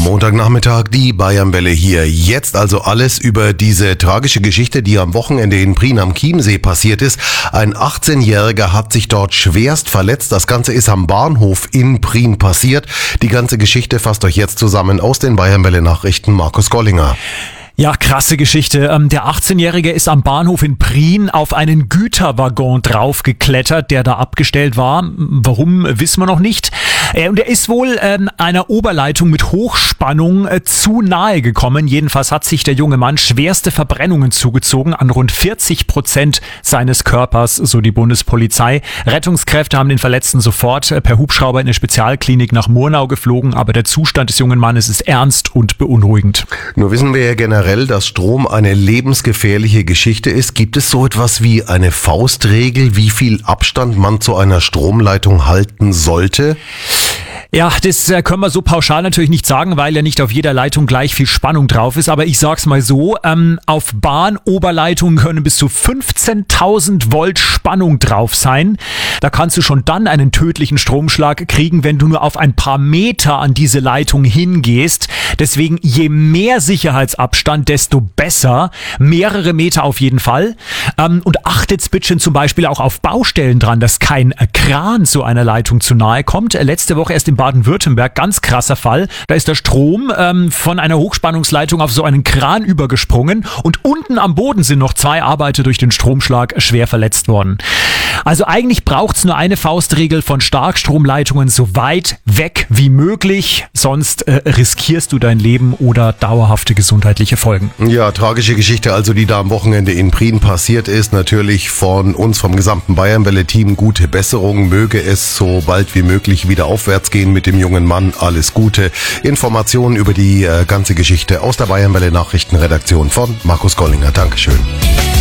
Montagnachmittag, die Bayernwelle hier. Jetzt also alles über diese tragische Geschichte, die am Wochenende in Prien am Chiemsee passiert ist. Ein 18-Jähriger hat sich dort schwerst verletzt. Das Ganze ist am Bahnhof in Prien passiert. Die ganze Geschichte fasst euch jetzt zusammen aus den Bayernwelle Nachrichten. Markus Gollinger. Ja, krasse Geschichte. Der 18-Jährige ist am Bahnhof in Prien auf einen Güterwaggon draufgeklettert, der da abgestellt war. Warum, wissen wir noch nicht. Und er ist wohl einer Oberleitung mit Hochspannung zu nahe gekommen. Jedenfalls hat sich der junge Mann schwerste Verbrennungen zugezogen an rund 40% seines Körpers, so die Bundespolizei. Rettungskräfte haben den Verletzten sofort per Hubschrauber in eine Spezialklinik nach Murnau geflogen, aber der Zustand des jungen Mannes ist ernst und beunruhigend. Nur wissen wir ja generell, dass Strom eine lebensgefährliche Geschichte ist. Gibt es so etwas wie eine Faustregel, wie viel Abstand man zu einer Stromleitung halten sollte? Ja, das können wir so pauschal natürlich nicht sagen, weil ja nicht auf jeder Leitung gleich viel Spannung drauf ist. Aber ich sag's mal so, auf Bahnoberleitungen können bis zu 15.000 Volt Spannung drauf sein. Da kannst du schon dann einen tödlichen Stromschlag kriegen, wenn du nur auf ein paar Meter an diese Leitung hingehst. Deswegen je mehr Sicherheitsabstand, desto besser. Mehrere Meter auf jeden Fall. Und achtet bitte zum Beispiel auch auf Baustellen dran, dass kein Kran zu einer Leitung zu nahe kommt. Letzte Woche erst in Baden-Württemberg, ganz krasser Fall. Da ist der Strom von einer Hochspannungsleitung auf so einen Kran übergesprungen und unten am Boden sind noch 2 Arbeiter durch den Stromschlag schwer verletzt worden. Also eigentlich braucht's nur eine Faustregel von Starkstromleitungen so weit weg wie möglich, sonst riskierst du dein Leben oder dauerhafte gesundheitliche Folgen. Ja, tragische Geschichte also, die da am Wochenende in Prien passiert ist. Natürlich von uns, vom gesamten Bayernwelle-Team, gute Besserung. Möge es so bald wie möglich wieder aufwärts gehen mit dem jungen Mann. Alles Gute. Informationen über die ganze Geschichte aus der Bayernwelle Nachrichtenredaktion von Markus Gollinger. Dankeschön.